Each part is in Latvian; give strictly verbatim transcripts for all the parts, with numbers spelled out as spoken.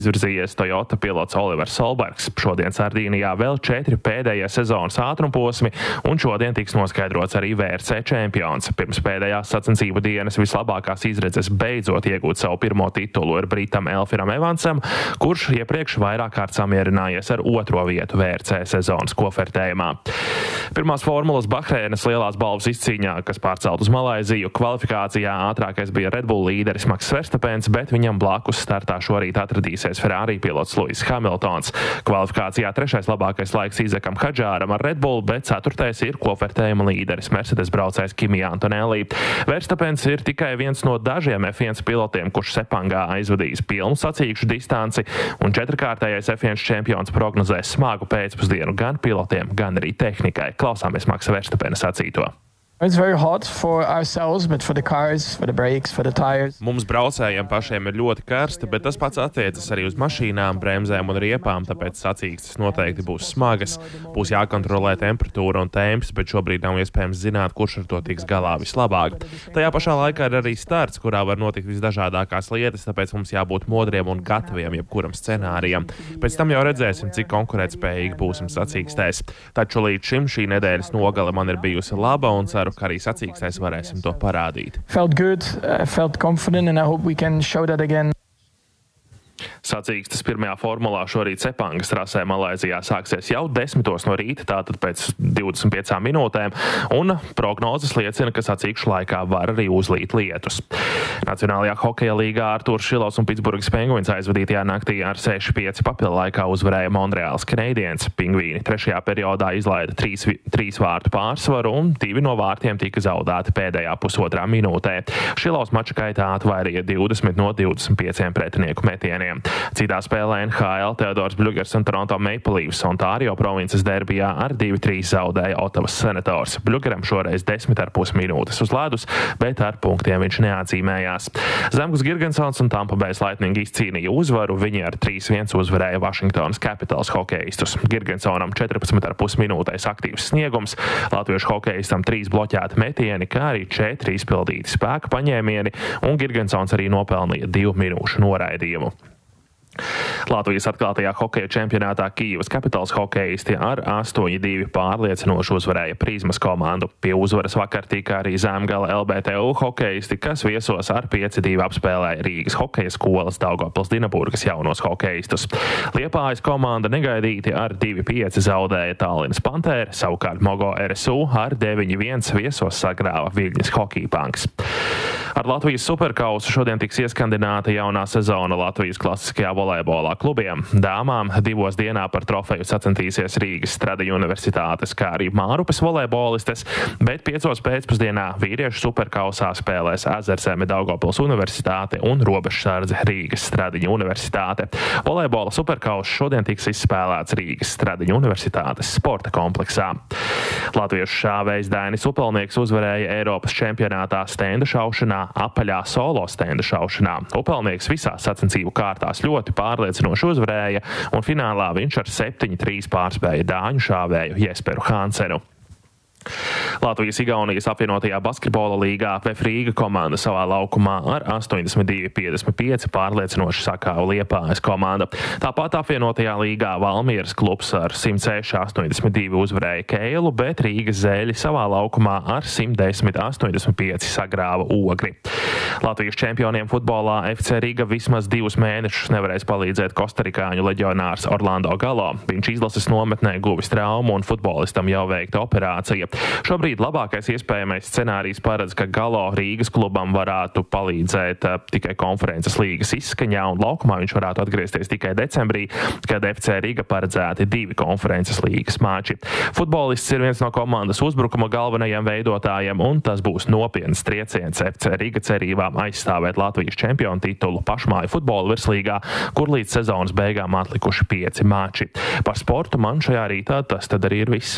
Izvirzījies Toyota pilots Olivers Solbergs. Šodien Sardīnijā vēl četri pēdējie sezonas ātrumposmi, un šodien tiks noskaidrots arī V R C čempions. Pirms pēdējās sacensību dienas vislabākās izredzes beidzot iegūt savu pirmo titulu ir Britam Elfiram Evansam, kurš iepriekš vairāk kārt samierinājies ar otro vietu V R C sezonas kofertējumā. Pirmās formulas Bahreinas lielās balvas izcīņā, kas pārcelt uz Malaiziju, kvalifikācijā ātrākais bija Red Bull līderis Maks Verstapens, bet viņam blakus startā šorīt atradīsies Ferrari pilots Lewis Hamiltons. Kvalifikācijā trešais labākais laiks Izekam Hadžāram ar Red Bull, bet ceturtais ir kofertējuma līderis Mercedes braucējs Kimi Antonelli. Verstapens ir tikai viens no dažiem F viens pilotiem, kurš Sepangā aizvadījis pilnu sacīkšu distanci, un četrkārtējais F viens čempions prognozēs smagu pēcpusdienu gan pilotiem, gan arī tehnikai. Klausāmies Maksa Verstapena sacīto. It's very hot for ourselves, but for the cars, for the brakes, for the tires. Mums braucējiem pašiem ir ļoti karsti, bet tas pats attiecas arī uz mašīnām, bremzēm un riepām, tāpēc sacīkstes noteikti būs smagas. Būs jākontrolē temperatūra un temps, bet šobrīd nav iespējams zināt, kurš ar to tiks galā vislabāk. Tajā pašā laikā ir arī starts, kurā var notikt visdažādākās lietas, tāpēc mums jābūt modriem un gataviem jebkuram scenārijam. Pēc tam jau redzēsim, cik konkurētspējīgi būsim sacīkstēs. Taču līdz šim šī nedēļas nogale man ir bijusi laba un ceru, ka arī sacīkstēs varēsim to parādīt. Felt good, uh, felt confident, and I hope we can show that again. Sacīkstes pirmajā formulā šorīt Sepangas trasē Malaizijā sāksies jau desmitos no rīta, tātad pēc divdesmit piecām minūtēm, un prognozes liecina, ka sacīkšu laikā var arī uzlīt lietus. Nacionālajā hokeja līgā Artūrs Šilovs un Pitsburgas Penguins aizvadītajā naktī ar seši pieci papildu laikā uzvarēja Montreāls Canadiens. Pingvīni trešajā periodā izlaida trīs, trīs vārtu pārsvaru, un divi no vārtiem tika zaudēti pēdējā pusotrā minūtē. Šilovs mača gaitā atvairīja divdesmit no divdesmit pieciem pretinieku metieniem. Citā spēlē N H L Teodors Bļugers un Toronto Maple Leafs Ontārio provinces derbijā ar divi trīs zaudēja Otavas Senators. Bļugeram šoreiz desmit ar pus minūtes uz ledus, bet ar punktiem viņš neatzīmējās. Zemgus Girgensons un Tampa Bay Lightning izcīnīja uzvaru, viņi ar trīs viens uzvarēja Washingtonas Capitals hokeistus. Girgensonam četrpadsmit ar pus minūtēs aktīvs sniegums, latviešu hokeistam trīs bloķēti metieni, kā arī četri izpildīti spēka paņēmieni, un Girgensons arī nopelnīja divu minūšu noraidījumu. Latvijas atklātajā hokeja čempionātā Kīivas Capitals hokeisti ar astoņi divi pārliecinoši uzvarēja Prizmas komandu. Pie uzvaras vakar tika arī Zemgala L B T U hokeisti, kas viesos ar pieci divi apspēlēja Rīgas hokeja skolas Daugavpils Dinaburgas jaunos hokeistus. Liepājas komanda negaidīti ar divi pieci zaudēja Tallinas Pantēri, savukārt Mogo R S U ar deviņi viens viesos sagrāva Viļņas Hockey Punks. Ar Latvijas superkausu šodien tiks ieskandināta jaunā sezona Latvijas klasiskajā volejbolā klubiem. Dāmām divos dienā par trofeju sacentīsies Rīgas Stradiņu universitātes, kā arī Mārupes volejbolistes, bet piecos pēcpusdienā vīriešu superkausā spēlēs Ezerzeme Daugavpils universitāte un Robežsardze Rīgas Stradiņu universitāte. Volejbola superkauss šodien tiks izspēlēts Rīgas Stradiņu universitātes sporta kompleksā. Latviešu šāvējs Dainis Upelnieks uzvarēja Eiropas čempionātā stenda šaušanā, apaļā solo stenda šaušanā. Upelnieks visās sacensību kārtās ļoti pārliecinoši uzvarēja, un finālā viņš ar septiņi trīs pārspēja dāņu šāvēju Jesperu Hansenu. Latvijas-Igaunijas apvienotajā basketbola līgā Vef Rīga komanda savā laukumā ar astoņdesmit divi piecdesmit pieci pārliecinoši sakāva Liepājas komanda. Tāpat apvienotajā līgā Valmieras klubs ar simt seši astoņdesmit divi uzvarēja Keilu, bet Rīgas Zēļi savā laukumā ar simt desmit astoņdesmit pieci sagrāva Ogri. Latvijas čempioniem futbolā F C Riga vismaz divus mēnešus nevarēs palīdzēt kostarikāņu leģionārs Orlando Galo. Viņš izlases nometnē guvis traumu un futbolistam jau veikta operācija. Šobrīd labākais iespējamais scenārijs paredz, ka Galo Rīgas klubam varētu palīdzēt uh, tikai konferences līgas izskaņā, un laukumā viņš varētu atgriezties tikai decembrī, kad F C Riga paredzēti divi konferences līgas mači. Futbolists ir viens no komandas uzbrukuma galvenajiem veidotājiem, un tas būs nopietns trieciens F C Riga cerībām aizstāvēt Latvijas čempionu titulu pašmāju futbola virslīgā, kur līdz sezonas beigām atlikuši pieci mači. Par sportu man šajā rītā tas tad arī ir viss.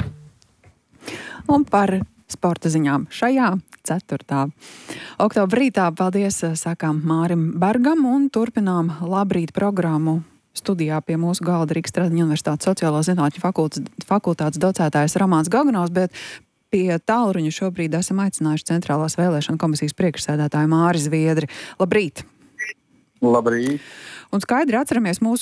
Un par sporta ziņām šajā ceturtā oktobra rītā paldies sakām Mārim Bergam un turpinām labrīt programmu. Studijā pie mūsu galda Rīgas Stradiņu universitātes sociālo zinātņu fakultātes, fakultātes docētājs Romāns Gaganovs, bet pie tālruņa šobrīd esam aicinājuši Centrālās vēlēšana komisijas priekšsēdētāju Māri Zviedri. Labrīt! Labrīt! Un skaidri atceramies mūsu